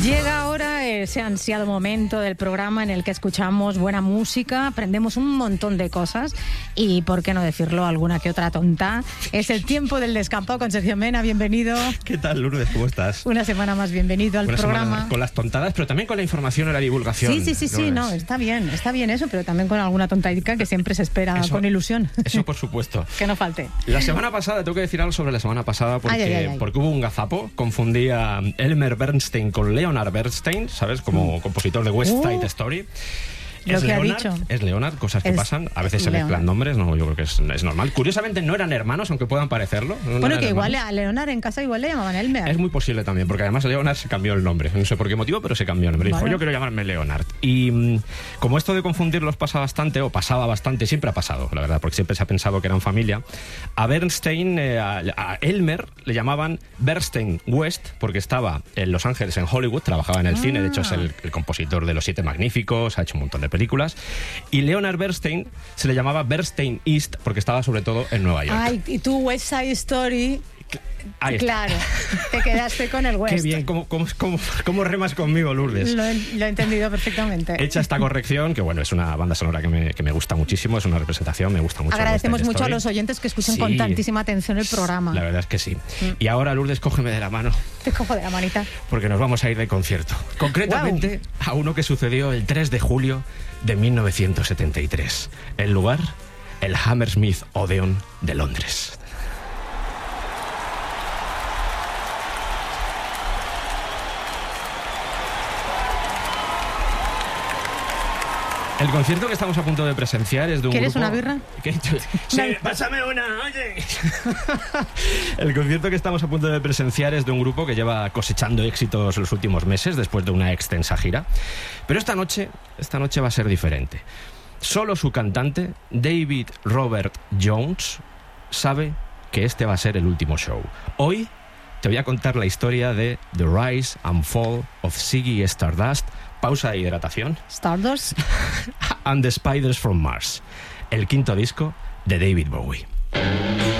Llega ahora ese ansiado momento del programa en el que escuchamos buena música, aprendemos un montón de cosas y, por qué no decirlo, alguna que otra tonta. Es el tiempo del descampado con Sergio Mena. Bienvenido. ¿Qué tal, Lourdes? ¿Cómo estás? Una semana más, bienvenido al programa. Con las tontadas, pero también con la información y la divulgación. Sí, no, está bien eso, pero también con alguna tontadica que siempre se espera con ilusión. Eso, por supuesto. Que no falte. La semana pasada, tengo que decir algo sobre la semana pasada, porque hubo un gazapo. Confundí a Elmer Bernstein con Leonard Bernstein, ¿sabes? Como compositor de West Side Story. Es Leonard, cosas que pasan. A veces se mezclan nombres, no, yo creo que es normal. Curiosamente no eran hermanos, aunque puedan parecerlo. Bueno, que igual a Leonard en casa igual le llamaban Elmer. Es muy posible también, porque además Leonard se cambió el nombre. No sé por qué motivo, pero se cambió el nombre. Dijo, yo quiero llamarme Leonard. Y como esto de confundirlos pasaba bastante, siempre ha pasado, la verdad, porque siempre se ha pensado que eran familia. A Bernstein, a Elmer, le llamaban Bernstein West, porque estaba en Los Ángeles, en Hollywood, trabajaba en el cine, de hecho es el compositor de Los Siete Magníficos, ha hecho un montón de películas. Y Leonard Bernstein se le llamaba Bernstein East porque estaba sobre todo en Nueva York. Ay, y tú West Side Story. Ahí claro, te quedaste con el West. Qué bien, ¿cómo remas conmigo, Lourdes? Lo he entendido perfectamente. Hecha esta corrección, que bueno, es una banda sonora que me gusta muchísimo, es una representación, me gusta mucho. Agradecemos mucho a los oyentes que escuchan con tantísima atención el programa. La verdad es que sí. Y ahora, Lourdes, cógeme de la mano. Te cojo de la manita. Porque nos vamos a ir de concierto. Concretamente a uno que sucedió el 3 de julio de 1973. El lugar, el Hammersmith Odeon de Londres. El concierto que estamos a punto de presenciar es de un ¿Quieres grupo... una birra? Sí, pásame una, oye. El concierto que estamos a punto de presenciar es de un grupo que lleva cosechando éxitos los últimos meses después de una extensa gira. Pero esta noche va a ser diferente. Solo su cantante, David Robert Jones, sabe que este va a ser el último show. Hoy te voy a contar la historia de The Rise and Fall of Ziggy Stardust. Pausa de hidratación. Stardust. And the Spiders from Mars. El quinto disco de David Bowie.